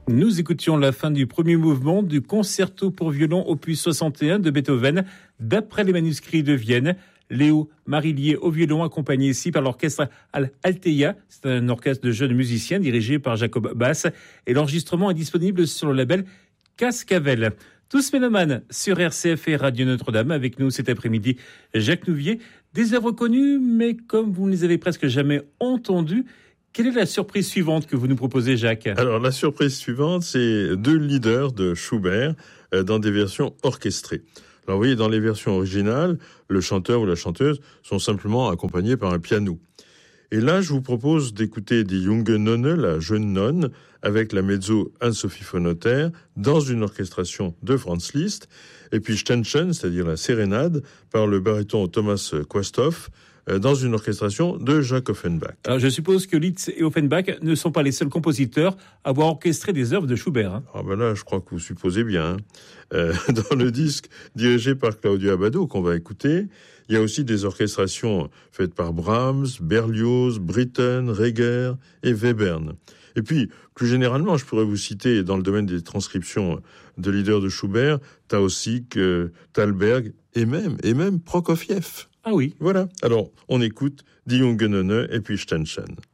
Nous écoutions la fin du premier mouvement du concerto pour violon opus 61 de Beethoven, d'après les manuscrits de Vienne. Léo Marillier au violon, accompagné ici par l'orchestre Altea. C'est un orchestre de jeunes musiciens dirigé par Jacob Bass. Et l'enregistrement est disponible sur le label Cascavel. Tous mélomanes sur RCF et Radio Notre-Dame. Avec nous cet après-midi, Jacques Nouvier. Des œuvres connues, mais comme vous ne les avez presque jamais entendues, quelle est la surprise suivante que vous nous proposez, Jacques ? Alors, la surprise suivante, c'est 2 leaders de Schubert dans des versions orchestrées. Alors, vous voyez, dans les versions originales, le chanteur ou la chanteuse sont simplement accompagnés par un piano. Et là, je vous propose d'écouter Die junge Nonne, la jeune nonne, avec la mezzo Anne-Sophie von Otter, dans une orchestration de Franz Liszt, et puis Ständchen, c'est-à-dire la sérénade, par le baryton Thomas Quasthoff, dans une orchestration de Jacques Offenbach. Alors, je suppose que Liszt et Offenbach ne sont pas les seuls compositeurs à avoir orchestré des œuvres de Schubert. Hein. Ah ben là, je crois que vous supposez bien. Dans le disque dirigé par Claudio Abbado qu'on va écouter, il y a aussi des orchestrations faites par Brahms, Berlioz, Britten, Reger et Webern. Et puis, plus généralement, je pourrais vous citer, dans le domaine des transcriptions de leaders de Schubert, Tausig, Thalberg et même Prokofiev. Ah oui. Voilà. Alors, on écoute Die junge Nonne et puis Ständchen.